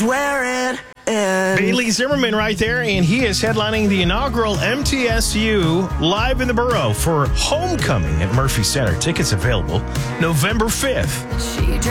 where it ends. Bailey Zimmerman right there, and he is headlining the inaugural MTSU Live in the Borough for Homecoming at Murphy Center. Tickets available November 5th. She